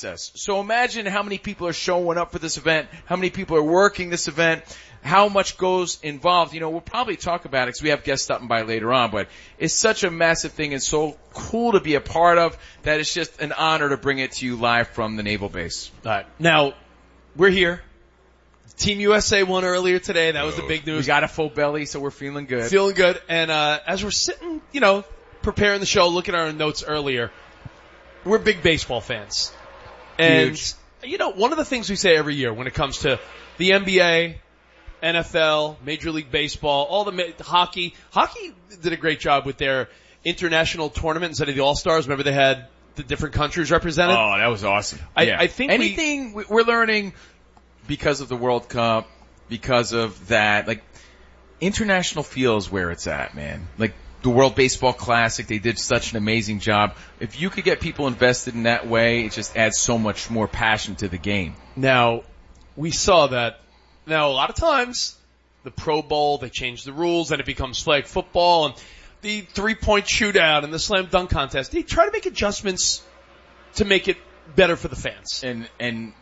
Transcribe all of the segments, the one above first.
process. So imagine how many people are showing up for this event, how many people are working this event, how much goes involved. We'll probably talk about it because we have guests stopping by later on, but it's such a massive thing and so cool to be a part of that it's just an honor to bring it to you live from the Naval Base. All right. Now, we're here. Team USA won earlier today. That was the big news. We got a full belly, so we're feeling good. Feeling good. And as we're sitting, preparing the show, looking at our notes earlier, we're big baseball fans. And, Huge. One of the things we say every year when it comes to the NBA, NFL, Major League Baseball, all the hockey. Hockey did a great job with their international tournament instead of the All-Stars. Remember they had the different countries represented? Oh, that was awesome. I think we're learning because of the World Cup, because of that, international feels where it's at, man. The World Baseball Classic, they did such an amazing job. If you could get people invested in that way, it just adds so much more passion to the game. Now, we saw that. Now, a lot of times, the Pro Bowl, they change the rules, and it becomes flag football, and the three-point shootout and the slam dunk contest. They try to make adjustments to make it better for the fans. And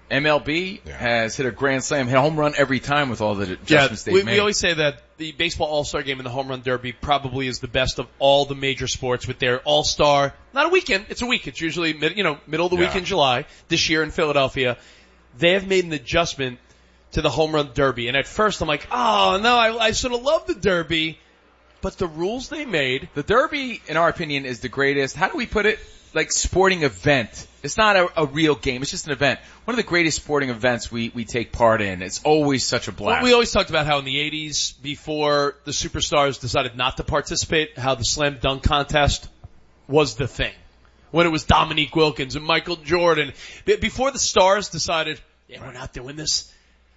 MLB has hit a grand slam, hit a home run every time with all the adjustments they've made. We always say that the Baseball All-Star Game and the Home Run Derby probably is the best of all the major sports with their All-Star, not a weekend, it's a week. It's usually middle of the week in July. This year in Philadelphia, they have made an adjustment to the Home Run Derby. And at first I'm like, oh no, I sort of love the Derby. But the rules they made. The Derby, in our opinion, is the greatest. How do we put it? Sporting event. It's not a real game. It's just an event. One of the greatest sporting events we take part in. It's always such a blast. Well, we always talked about how in the 80s, before the superstars decided not to participate, how the slam dunk contest was the thing. When it was Dominique Wilkins and Michael Jordan. Before the stars decided, we're not doing this.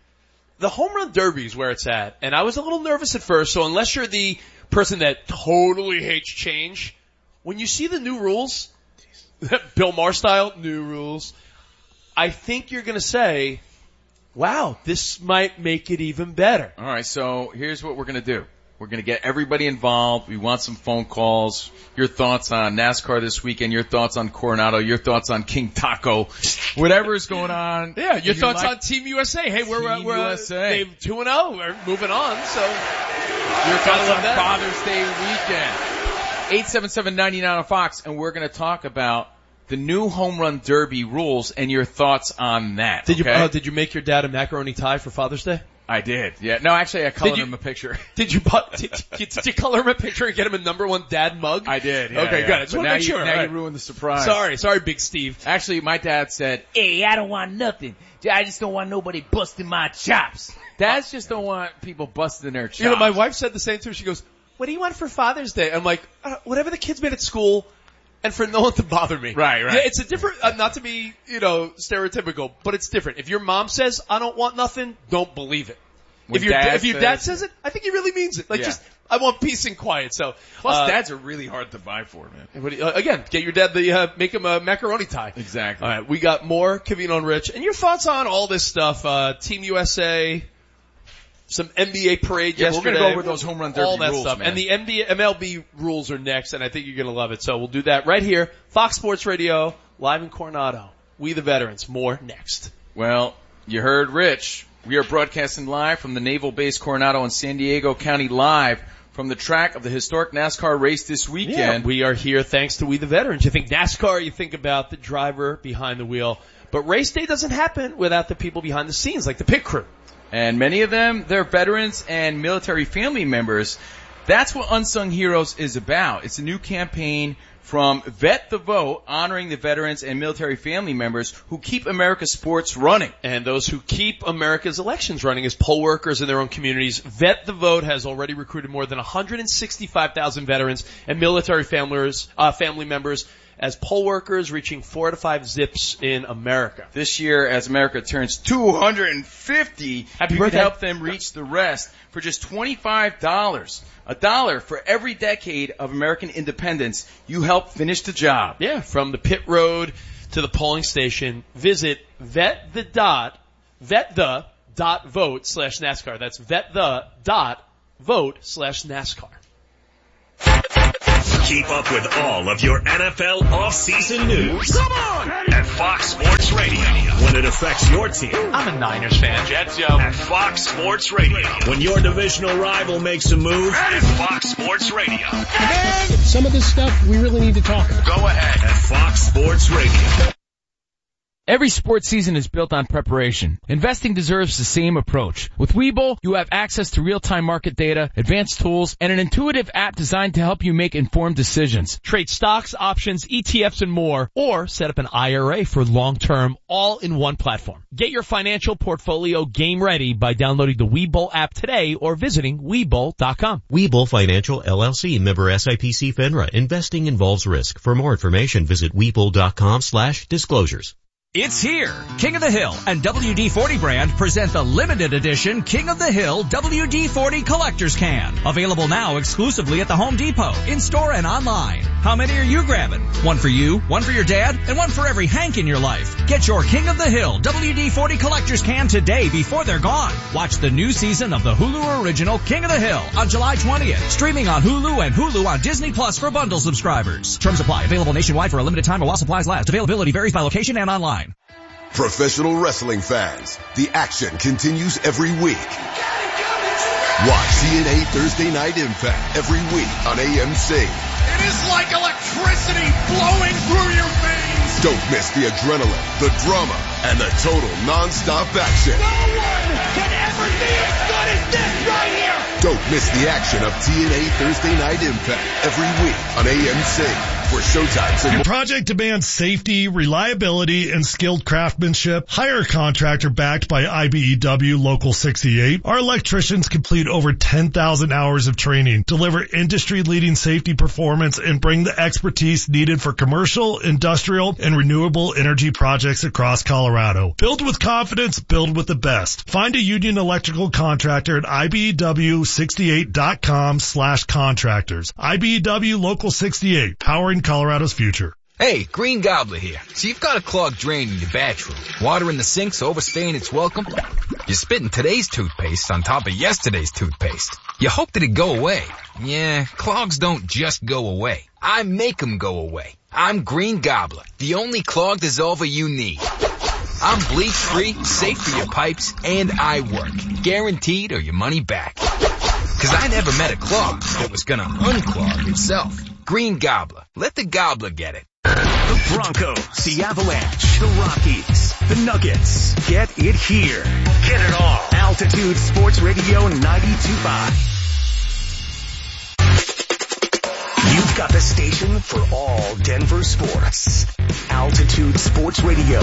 The Home Run Derby is where it's at. And I was a little nervous at first, so unless you're the person that totally hates change, when you see the new rules, Bill Maher style, new rules, I think you're going to say, wow, this might make it even better. All right, so here's what we're going to do. We're going to get everybody involved. We want some phone calls, your thoughts on NASCAR this weekend, your thoughts on Coronado, your thoughts on King Taco, whatever is going on. Yeah, your thoughts on Team USA. Hey, we're USA. 2-0. We're moving on, so your thoughts on Father's Day weekend. 877-99 on Fox, and we're going to talk about the new Home Run Derby rules and your thoughts on that. Did you make your dad a macaroni tie for Father's Day? I did. Yeah. No, actually, I colored him a picture. Did you color him a picture and get him a #1 dad mug? I did. Yeah, okay, good. I just want to make sure. Now you ruined the surprise. Sorry, Big Steve. Actually, my dad said, "Hey, I don't want nothing. I just don't want nobody busting my chops." Dads just don't want people busting their chops. My wife said the same too. She goes, "What do you want for Father's Day?" I'm like, whatever the kids made at school. And for no one to bother me. Right. Yeah, it's a different, not to be, stereotypical, but it's different. If your mom says, I don't want nothing, don't believe it. If your dad says it, I think he really means it. I want peace and quiet, so. Plus dads are really hard to buy for, man. Again, get your dad make him a macaroni tie. Exactly. Alright, we got more Kavino and Rich. And your thoughts on all this stuff, Team USA, some NBA parade yesterday. We're going to go over those Home Run Derby all that rules, stuff. man. And the MLB rules are next, and I think you're going to love it. So we'll do that right here. Fox Sports Radio, live in Coronado. We the Veterans. More next. Well, you heard Rich. We are broadcasting live from the Naval Base Coronado in San Diego County, live from the track of the historic NASCAR race this weekend. Yeah, we are here thanks to We the Veterans. You think NASCAR, you think about the driver behind the wheel. But race day doesn't happen without the people behind the scenes, like the pit crew. And many of them, they're veterans and military family members. That's what Unsung Heroes is about. It's a new campaign from Vet the Vote, honoring the veterans and military family members who keep America's sports running. And those who keep America's elections running as poll workers in their own communities. Vet the Vote has already recruited more than 165,000 veterans and military family members as poll workers, reaching 4 to 5 zips in America. This year, as America turns 250, you can help them reach the rest for just $25. $1 for every decade of American independence. You help finish the job. Yeah, from the pit road to the polling station. Visit vetthe.vote/NASCAR. That's vetthe.vote/NASCAR. Keep up with all of your NFL offseason news. Come on! At Fox Sports Radio. When it affects your team. I'm a Niners fan. Jets, yo. At Fox Sports Radio. When your divisional rival makes a move. At Fox Sports Radio. And some of this stuff we really need to talk about. Go ahead. At Fox Sports Radio. Every sports season is built on preparation. Investing deserves the same approach. With Webull, you have access to real-time market data, advanced tools, and an intuitive app designed to help you make informed decisions. Trade stocks, options, ETFs, and more, or set up an IRA for long-term, all in one platform. Get your financial portfolio game ready by downloading the Webull app today or visiting Webull.com. Webull Financial LLC, member SIPC FINRA. Investing involves risk. For more information, visit Webull.com/disclosures. It's here. King of the Hill and WD-40 brand present the limited edition King of the Hill WD-40 Collector's Can. Available now exclusively at the Home Depot, in-store and online. How many are you grabbing? One for you, one for your dad, and one for every Hank in your life. Get your King of the Hill WD-40 Collector's Can today before they're gone. Watch the new season of the Hulu original King of the Hill on July 20th. Streaming on Hulu and Hulu on Disney Plus for bundle subscribers. Terms apply. Available nationwide for a limited time or while supplies last. Availability varies by location and online. Professional wrestling fans, the action continues every week. Watch TNA Thursday Night Impact every week on AMC. It is like electricity flowing through your veins. Don't miss the adrenaline, the drama, and the total non-stop action. No one can ever be as good as this right here. Don't miss the action of TNA Thursday Night Impact every week on AMC. For showtimes and your project demands safety, reliability, and skilled craftsmanship. Hire a contractor backed by IBEW Local 68. Our electricians complete over 10,000 hours of training, deliver industry-leading safety performance, and bring the expertise needed for commercial, industrial, and renewable energy projects across Colorado. Build with confidence, build with the best. Find a union electrical contractor at IBEW68.com/contractors. IBEW Local 68, powering Colorado's future. Hey, Green Gobbler here. So you've got a clogged drain in your bathroom. Water in the sink's overstaying its welcome. You're spitting today's toothpaste on top of yesterday's toothpaste. You hope that it go away. Yeah, clogs don't just go away. I make them go away. I'm Green Gobbler, the only clog dissolver you need. I'm bleach-free, safe for your pipes, and I work. Guaranteed or your money back. 'Cause I never met a clog that was gonna unclog itself. Green Gobbler. Let the gobbler get it. The Broncos, the Avalanche, the Rockies, the Nuggets. Get it here. Get it all. Altitude Sports Radio 92.5. You've got the station for all Denver sports. Altitude Sports Radio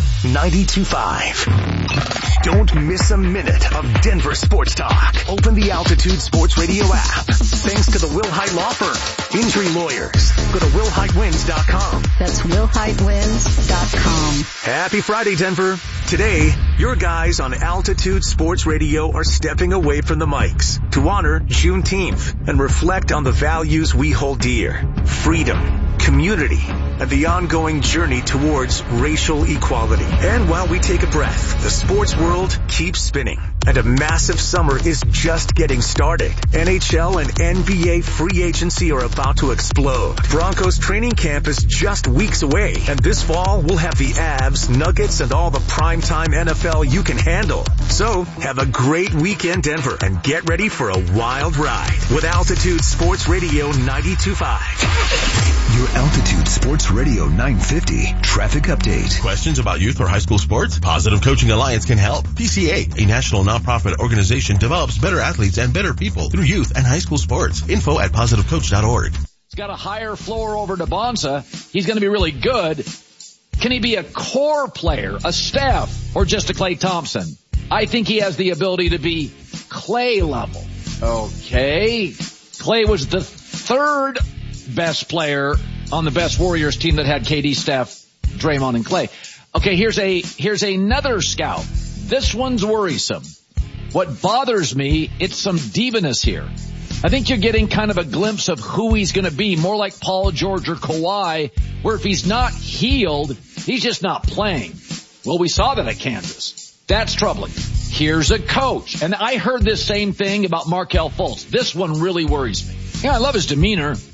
92.5. Don't miss a minute of Denver sports talk. Open the Altitude Sports Radio app. Thanks to the Will Height Law Firm. Injury lawyers. Go to willheightwins.com. That's willheightwins.com. Happy Friday, Denver. Today, your guys on Altitude Sports Radio are stepping away from the mics to honor Juneteenth and reflect on the values we hold dear. Freedom, community, and the ongoing journey towards racial equality. And while we take a breath, the sports world keeps spinning. And a massive summer is just getting started. NHL and NBA free agency are about to explode. Broncos training camp is just weeks away. And this fall, we'll have the Avs, Nuggets, and all the primetime NFL you can handle. So, have a great weekend, Denver, and get ready for a wild ride with Altitude Sports Radio 92.5. Your Altitude Sports Radio 950 traffic update. Questions about youth or high school sports? Positive Coaching Alliance can help. PCA, a national nonprofit organization, develops better athletes and better people through youth and high school sports. Info at positivecoach.org. He's got a higher floor over to Bonza. He's going to be really good. Can he be a core player, a staff, or just a Klay Thompson? I think he has the ability to be Klay level. Okay. Klay was the third best player on the best Warriors team that had KD, Steph, Draymond, and Klay. Okay, here's another scout. This one's worrisome. What bothers me, it's some divaness here. I think you're getting kind of a glimpse of who he's going to be, more like Paul George or Kawhi, where if he's not healed, he's just not playing. Well, we saw that at Kansas. That's troubling. Here's a coach. And I heard this same thing about Markelle Fultz. This one really worries me. Yeah, I love his demeanor.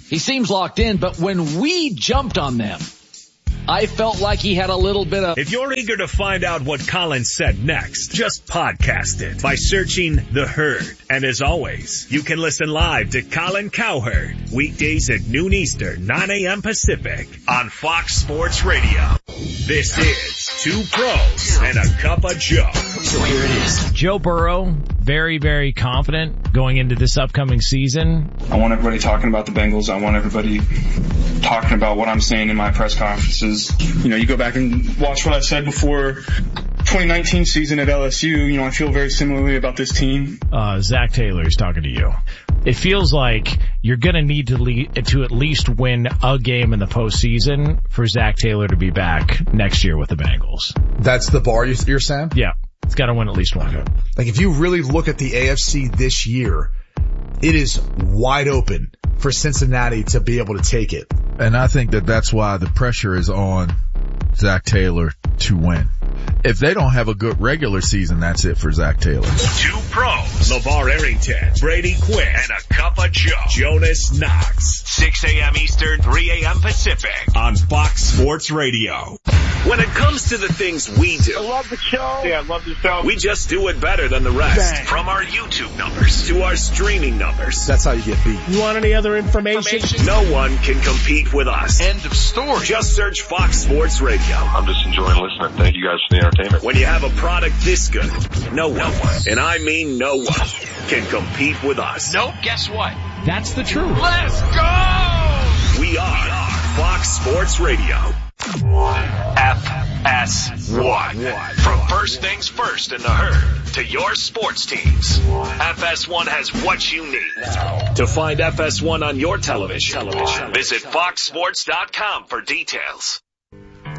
He seems locked in, but when we jumped on them, I felt like he had a little bit of... If you're eager to find out what Colin said next, just podcast it by searching The Herd. And as always, you can listen live to Colin Cowherd weekdays at noon Eastern, 9 a.m. Pacific on Fox Sports Radio. This is Two Pros and a Cup of Joe. So here it is. Joe Burrow, very, very confident going into this upcoming season. I want everybody talking about the Bengals. I want everybody talking about what I'm saying in my press conferences. You know, you go back and watch what I said before 2019 season at LSU. You know, I feel very similarly about this team. Zach Taylor is talking to you. It feels like you're going to need to at least win a game in the postseason for Zach Taylor to be back next year with the Bengals. That's the bar you're saying? Yeah. It's got to win at least one. Okay. Like if you really look at the AFC this year, it is wide open for Cincinnati to be able to take it. And I think that's why the pressure is on Zach Taylor to win. If they don't have a good regular season, that's it for Zach Taylor. Two Pros, LeVar Arrington, Brady Quinn, and a Cup of Joe, Jonas Knox. 6 a.m. Eastern, 3 a.m. Pacific on Fox Sports Radio. When it comes to the things we do, I love the show. Yeah, I love the show. We just do it better than the rest. Bang. From our YouTube numbers to our streaming numbers. That's how you get beat. You want any other information? No one can compete with us. End of story. Just search Fox Sports Radio. I'm just enjoying listening. Thank you guys for the entertainment. When you have a product this good, no one, and I mean no one, can compete with us. Nope, guess what? That's the truth. Let's go! We are Fox Sports Radio. FS1. From first things first in the Herd to your sports teams, FS1 has what you need. To find FS1 on your television, visit foxsports.com for details.